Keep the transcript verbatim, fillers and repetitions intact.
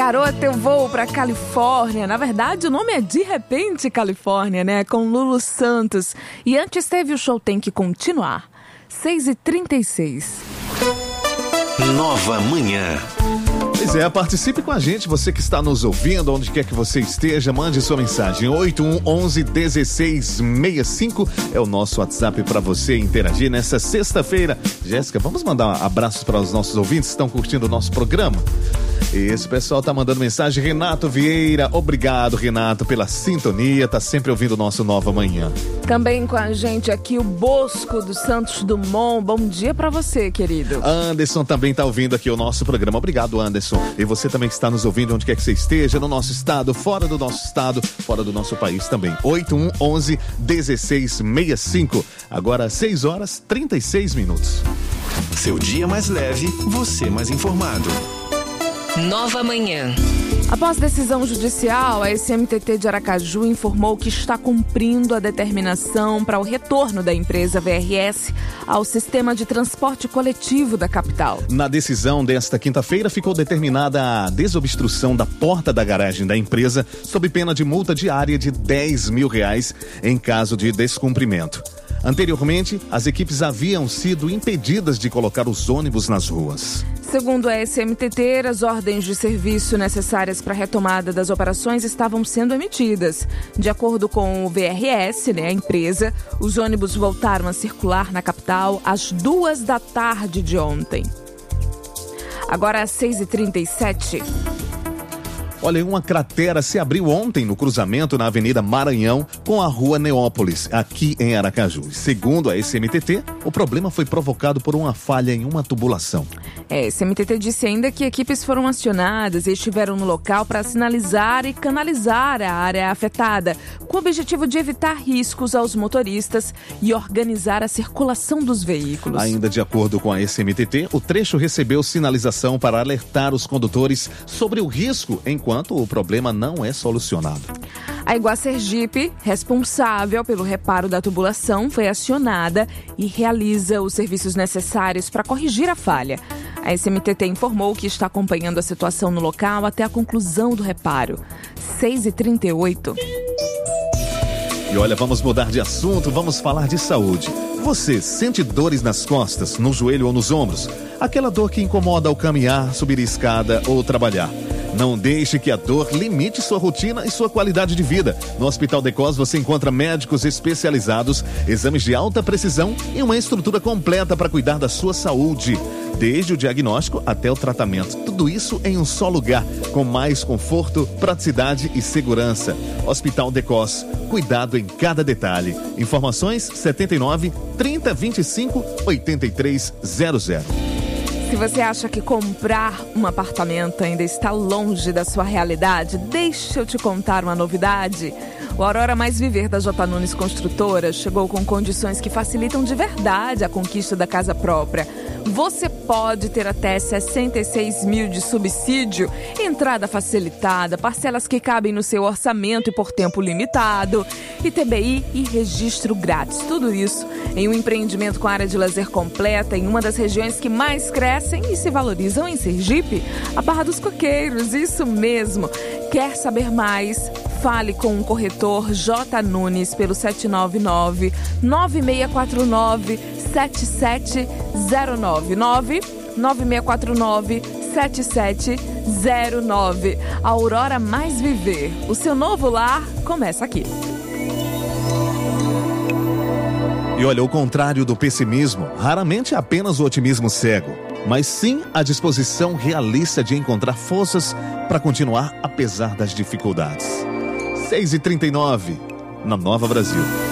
Garota, eu vou pra Califórnia. Na verdade, o nome é De Repente Califórnia, né? Com Lulu Santos. E antes teve o show Tem Que Continuar. seis e trinta e seis. Nova Manhã. Pois é, participe com a gente, você que está nos ouvindo, onde quer que você esteja, mande sua mensagem. oito um um um, um seis seis cinco é o nosso WhatsApp para você interagir nessa sexta-feira. Jéssica, vamos mandar abraços para os nossos ouvintes que estão curtindo o nosso programa? Esse pessoal tá mandando mensagem. Renato Vieira, obrigado, Renato, pela sintonia, tá sempre ouvindo o nosso Nova Manhã. Também com a gente aqui o Bosco do Santos Dumont. Bom dia pra você, querido. Anderson também tá ouvindo aqui o nosso programa. Obrigado, Anderson. E você também que está nos ouvindo onde quer que você esteja, no nosso estado, fora do nosso estado, fora do nosso país também. oito um um um, um seis seis cinco. Agora seis horas e trinta e seis minutos. Seu dia mais leve, você mais informado. Nova Manhã. Após decisão judicial, a S M T T de Aracaju informou que está cumprindo a determinação para o retorno da empresa V R S ao sistema de transporte coletivo da capital. Na decisão desta quinta-feira, ficou determinada a desobstrução da porta da garagem da empresa sob pena de multa diária de dez mil reais em caso de descumprimento. Anteriormente, as equipes haviam sido impedidas de colocar os ônibus nas ruas. Segundo a S M T T, as ordens de serviço necessárias para a retomada das operações estavam sendo emitidas. De acordo com o V R S, né, a empresa, os ônibus voltaram a circular na capital às duas da tarde de ontem. Agora às seis e trinta e sete. Olha, uma cratera se abriu ontem no cruzamento na Avenida Maranhão com a Rua Neópolis, aqui em Aracaju. Segundo a S M T T, o problema foi provocado por uma falha em uma tubulação. É, a S M T T disse ainda que equipes foram acionadas e estiveram no local para sinalizar e canalizar a área afetada, com o objetivo de evitar riscos aos motoristas e organizar a circulação dos veículos. Ainda de acordo com a S M T T, o trecho recebeu sinalização para alertar os condutores sobre o risco enquanto enquanto o problema não é solucionado. A Iguá Sergipe, responsável pelo reparo da tubulação, foi acionada e realiza os serviços necessários para corrigir a falha. A S M T T informou que está acompanhando a situação no local até a conclusão do reparo. seis e trinta e oito. E olha, vamos mudar de assunto, vamos falar de saúde. Você sente dores nas costas, no joelho ou nos ombros? Aquela dor que incomoda ao caminhar, subir escada ou trabalhar. Não deixe que a dor limite sua rotina e sua qualidade de vida. No Hospital Decos você encontra médicos especializados, exames de alta precisão e uma estrutura completa para cuidar da sua saúde. Desde o diagnóstico até o tratamento. Tudo isso em um só lugar, com mais conforto, praticidade e segurança. Hospital Decos, cuidado em cada detalhe. Informações setenta e nove, trinta, vinte e cinco, oitenta e três zero zero. Se você acha que comprar um apartamento ainda está longe da sua realidade, deixa eu te contar uma novidade. O Aurora Mais Viver da J. Nunes Construtora chegou com condições que facilitam de verdade a conquista da casa própria. Você pode ter até sessenta e seis mil de subsídio, entrada facilitada, parcelas que cabem no seu orçamento e por tempo limitado, I T B I e registro grátis. Tudo isso em um empreendimento com área de lazer completa em uma das regiões que mais crescem e se valorizam em Sergipe, a Barra dos Coqueiros. Isso mesmo. Quer saber mais? Fale com o corretor J. Nunes pelo sete nove nove, nove seis quatro nove, sete sete zero nove, nove nove seis quatro nove, sete sete zero nove. Aurora Mais Viver. O seu novo lar começa aqui. E olha, o contrário do pessimismo, raramente é apenas o otimismo cego, mas sim a disposição realista de encontrar forças para continuar apesar das dificuldades. seis e trinta e nove, na Nova Brasil.